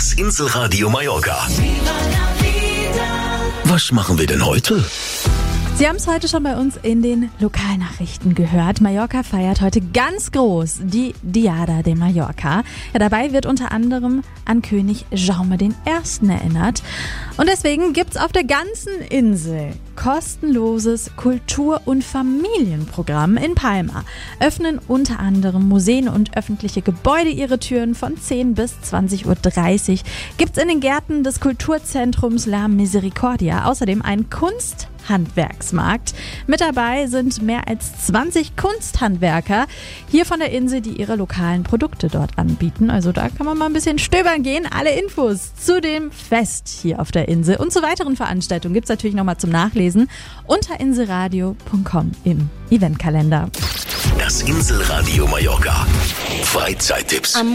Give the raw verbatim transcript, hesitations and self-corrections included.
Das Inselradio Mallorca. Was machen wir denn heute? Sie haben es heute schon bei uns in den Lokalnachrichten gehört. Mallorca feiert heute ganz groß die Diada de Mallorca. Ja, dabei wird unter anderem an König Jaume der Erste erinnert. Und deswegen gibt's auf der ganzen Insel kostenloses Kultur- und Familienprogramm in Palma. Öffnen unter anderem Museen und öffentliche Gebäude ihre Türen von zehn bis zwanzig Uhr dreißig. Gibt's in den Gärten des Kulturzentrums La Misericordia außerdem einen Kunsthandwerksmarkt. Mit dabei sind mehr als zwanzig Kunsthandwerker hier von der Insel, die ihre lokalen Produkte dort anbieten. Also da kann man mal ein bisschen stöbern gehen. Alle Infos zu dem Fest hier auf der Insel und zu weiteren Veranstaltungen gibt's natürlich nochmal zum Nachlesen unter inselradio punkt com im Eventkalender. Das Inselradio Mallorca. Freizeittipps.